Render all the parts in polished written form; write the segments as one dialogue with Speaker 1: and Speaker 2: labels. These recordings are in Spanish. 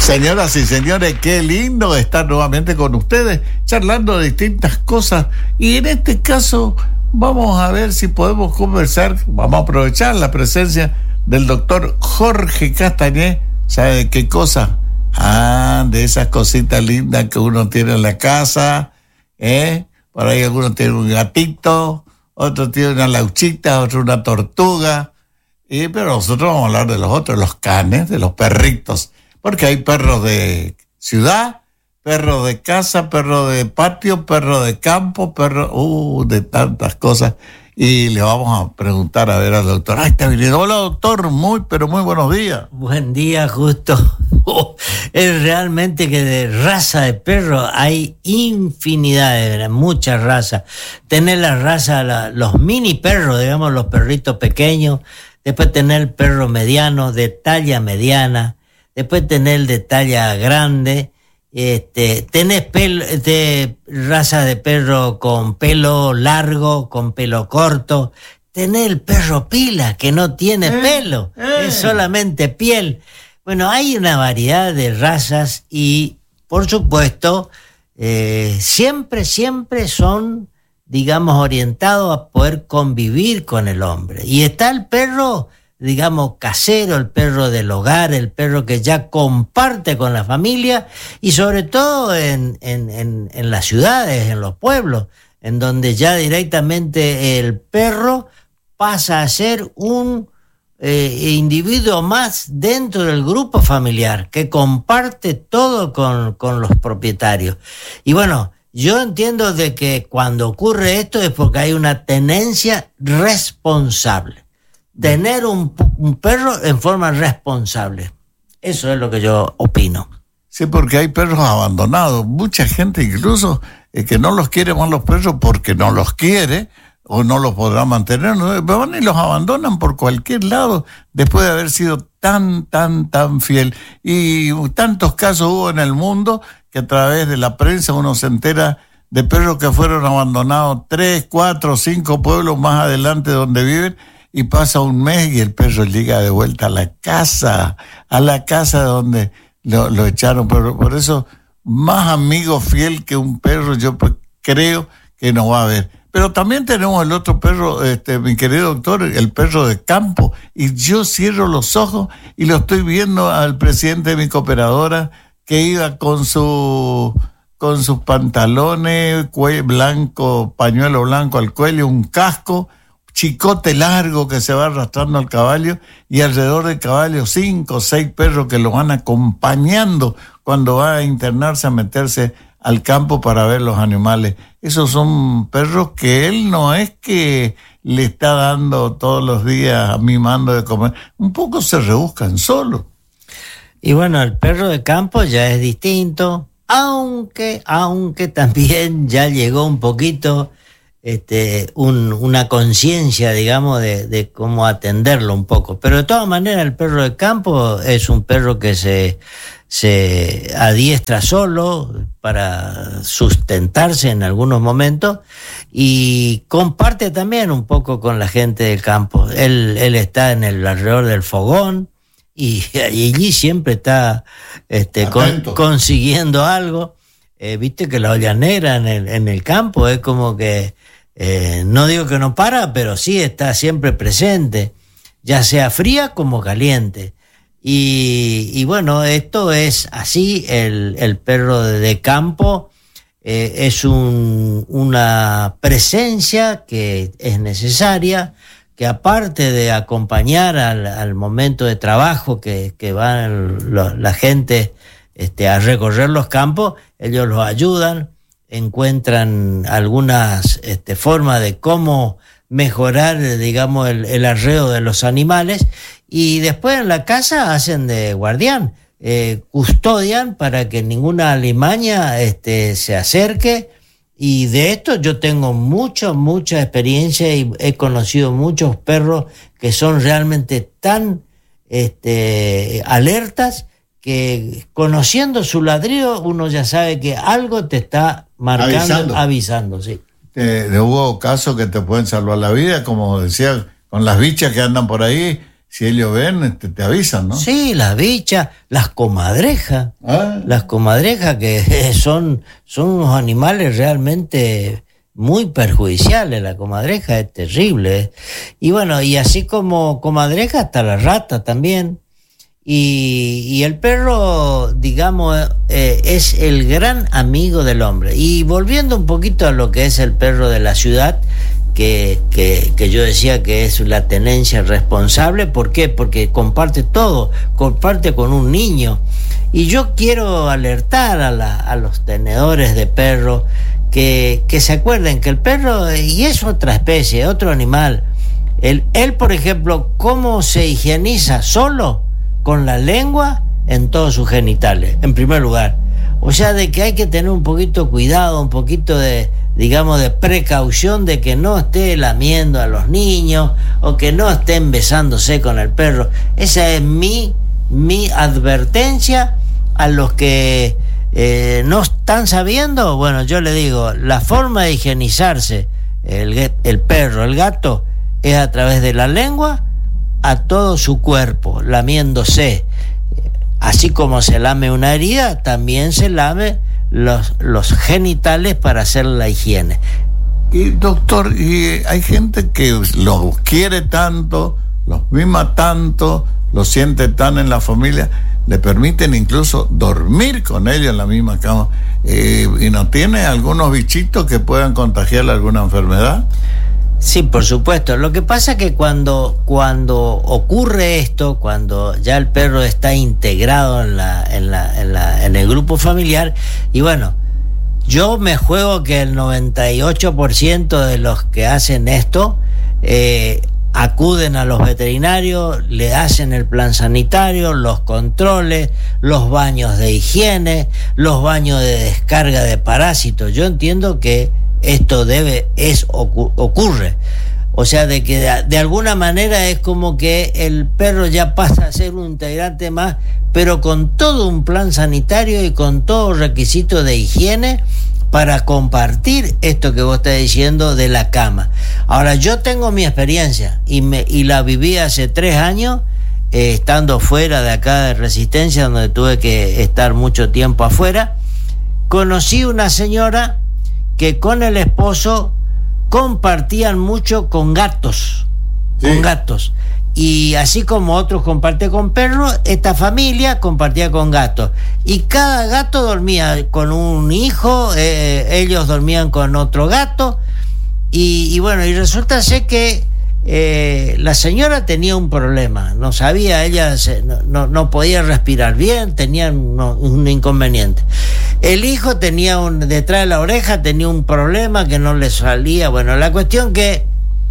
Speaker 1: Señoras y señores, qué lindo estar nuevamente con ustedes, charlando de distintas cosas. Y en este caso, vamos a ver si podemos conversar, vamos a aprovechar la presencia del doctor Jorge Castañé. ¿Sabe de qué cosa? De esas cositas lindas que uno tiene en la casa, Por ahí algunos tienen un gatito, otro tiene una lauchita, otro una tortuga. Pero nosotros vamos a hablar de los otros, los canes, de los perritos. Porque hay perros de ciudad, perros de casa, perros de patio, perros de campo, perros de tantas cosas. Y le vamos a preguntar a ver al doctor. Está viniendo. Hola, doctor, muy buenos días.
Speaker 2: Buen día, Justo. Es realmente que de raza de perro hay infinidad, muchas razas. Tener la raza, los mini perros, digamos, los perritos pequeños. Después tener el perro mediano, de talla mediana. Después tener el de talla grande. Tenés raza de perro con pelo largo, con pelo corto. Tenés el perro pila, que no tiene pelo, es solamente piel. Bueno, hay una variedad de razas y, por supuesto, siempre son, digamos, orientados a poder convivir con el hombre. Y está el perro, digamos, casero, el perro del hogar, el perro que ya comparte con la familia y sobre todo en las ciudades, en los pueblos, en donde ya directamente el perro pasa a ser un individuo más dentro del grupo familiar, que comparte todo con los propietarios. Y bueno, yo entiendo de que cuando ocurre esto es porque hay una tenencia responsable. Tener un perro en forma responsable. Eso es lo que yo opino.
Speaker 1: Sí, porque hay perros abandonados. Mucha gente incluso que no los quiere más los perros porque no los quiere o no los podrá mantener. Van y los abandonan por cualquier lado después de haber sido tan fiel. Y tantos casos hubo en el mundo que a través de la prensa uno se entera de perros que fueron abandonados 3, 4, 5 pueblos más adelante donde viven. Y pasa un mes y el perro llega de vuelta a la casa donde lo echaron. Por eso, más amigo fiel que un perro, yo creo que no va a haber. Pero también tenemos el otro perro, mi querido doctor, el perro de campo. Y yo cierro los ojos y lo estoy viendo al presidente de mi cooperadora que iba con sus pantalones, cuello blanco, pañuelo blanco al cuello, un casco, chicote largo que se va arrastrando al caballo y alrededor del caballo 5 o 6 perros que lo van acompañando cuando va a internarse, a meterse al campo para ver los animales. Esos son perros que él no es que le está dando todos los días, mimando de comer. Un poco se rebuscan solos.
Speaker 2: Y bueno, el perro de campo ya es distinto, aunque también ya llegó un poquito una conciencia, digamos, de cómo atenderlo un poco. Pero de todas maneras, el perro de campo es un perro que se adiestra solo para sustentarse en algunos momentos y comparte también un poco con la gente del campo. Él está en el alrededor del fogón y allí siempre está consiguiendo algo. Viste que la olla negra en el campo es como que no digo que no para, pero sí está siempre presente, ya sea fría como caliente. Y bueno, esto es así, el perro de campo es una presencia que es necesaria, que aparte de acompañar al momento de trabajo que van la gente a recorrer los campos, ellos los ayudan, encuentran algunas formas de cómo mejorar, digamos, el arreo de los animales y después en la casa hacen de guardián, custodian para que ninguna alimaña se acerque. Y de esto yo tengo mucha experiencia y he conocido muchos perros que son realmente tan alertas que conociendo su ladrido uno ya sabe que algo te está marcando, avisando, sí.
Speaker 1: Hubo casos que te pueden salvar la vida, como decía, con las bichas que andan por ahí. si ellos ven, te avisan, ¿no?
Speaker 2: Sí, las bichas, las comadrejas. Las comadrejas que son unos animales realmente muy perjudiciales. La comadreja es terrible. Y bueno, y así como comadreja, hasta la rata también. Y el perro, digamos, es el gran amigo del hombre. Y volviendo un poquito a lo que es el perro de la ciudad, que yo decía que es la tenencia responsable. ¿Por qué? Porque comparte todo, comparte con un niño. Y yo quiero alertar a los tenedores de perros que se acuerden que el perro, y es otra especie, otro animal. Él, por ejemplo, ¿cómo se higieniza? Solo con la lengua en todos sus genitales, en primer lugar. O sea, de que hay que tener un poquito cuidado, un poquito de, digamos, de precaución de que no esté lamiendo a los niños o que no estén besándose con el perro. Esa es mi advertencia a los que no están sabiendo. Bueno, yo le digo, la forma de higienizarse el perro, el gato, es a través de la lengua a todo su cuerpo, lamiéndose. Así como se lame una herida, también se lame los genitales para hacer la higiene.
Speaker 1: Y doctor, y hay gente que los quiere tanto, los mima tanto, los siente tan en la familia, le permiten incluso dormir con ellos en la misma cama, y no tiene algunos bichitos que puedan contagiarle alguna enfermedad.
Speaker 2: Sí, por supuesto. Lo que pasa es que cuando ocurre esto, cuando ya el perro está integrado en el grupo familiar, y bueno, yo me juego que el 98% de los que hacen esto acuden a los veterinarios, le hacen el plan sanitario, los controles, los baños de higiene, los baños de descarga de parásitos. Yo entiendo que esto ocurre. O sea, de que de alguna manera es como que el perro ya pasa a ser un integrante más, pero con todo un plan sanitario y con todo requisito de higiene para compartir esto que vos estás diciendo de la cama. Ahora, yo tengo mi experiencia y la viví hace 3 años, estando fuera de acá de Resistencia, donde tuve que estar mucho tiempo afuera. Conocí una señora que con el esposo compartían mucho con gatos, sí. Con gatos. Y así como otros comparten con perros, esta familia compartía con gatos. Y cada gato dormía con un hijo, ellos dormían con otro gato. Y bueno, y resulta ser que la señora tenía un problema, no sabía, ella no podía respirar bien, tenía un inconveniente. El hijo tenía detrás de la oreja tenía un problema que no le salía. Bueno, la cuestión que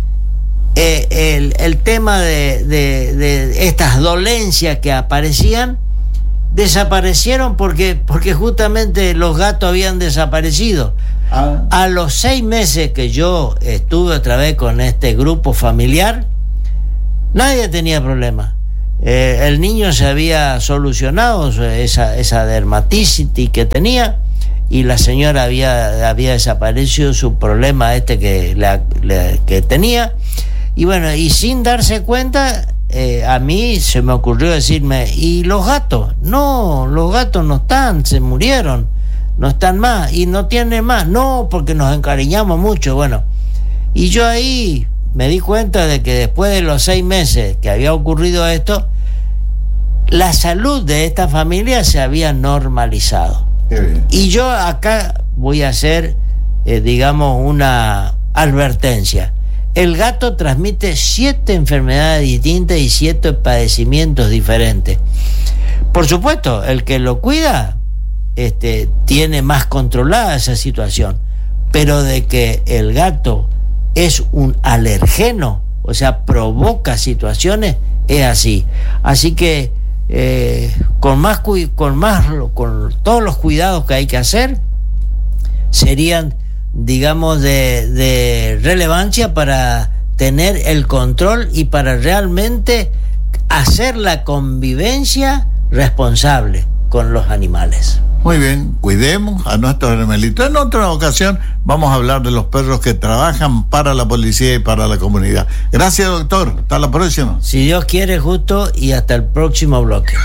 Speaker 2: el tema de estas dolencias que aparecían desaparecieron porque justamente los gatos habían desaparecido. A los 6 meses que yo estuve otra vez con este grupo familiar, nadie tenía problema. El niño se había solucionado esa dermatitis que tenía, y la señora había desaparecido su problema que tenía. Y bueno, y sin darse cuenta, a mí se me ocurrió decirme, ¿y los gatos? No, los gatos no están, se murieron, no están más y no tienen más. No, porque nos encariñamos mucho. Bueno, y yo ahí me di cuenta de que después de los 6 meses que había ocurrido esto, la salud de esta familia se había normalizado. Y yo acá voy a hacer, digamos, una advertencia. El gato transmite 7 enfermedades distintas y 7 padecimientos diferentes. Por supuesto, el que lo cuida tiene más controlada esa situación, pero de que el gato es un alergeno, o sea, provoca situaciones, es así. Así que con todos los cuidados que hay que hacer, serían, digamos, de relevancia para tener el control y para realmente hacer la convivencia responsable con los animales.
Speaker 1: Muy bien, cuidemos a nuestros animalitos. En otra ocasión vamos a hablar de los perros que trabajan para la policía y para la comunidad. Gracias, doctor. Hasta la próxima.
Speaker 2: Si Dios quiere, Justo, y hasta el próximo bloque.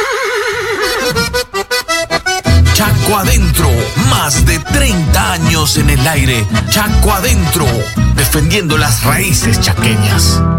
Speaker 3: Chaco Adentro, más de 30 años en el aire. Chaco Adentro, defendiendo las raíces chaqueñas.